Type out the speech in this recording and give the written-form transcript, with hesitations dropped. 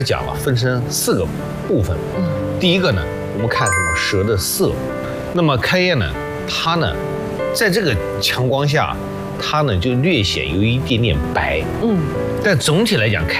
讲了，分成4个部分。第一个呢，我们看什么蛇的色。那么开业呢，它呢，在这个强光下，它呢就略显有一点点白。但总体来讲，开